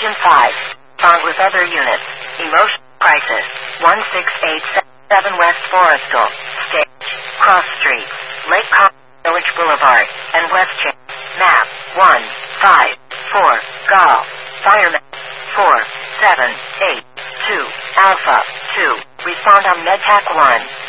Division 5. Found with other units. Emotion crisis. 16877 West Forestal. Stage. Cross Street. Lake Village Boulevard. And West Chain. Map. 154. Golf. Fireman. 4782. Alpha. 2. Respond on MedTac 1.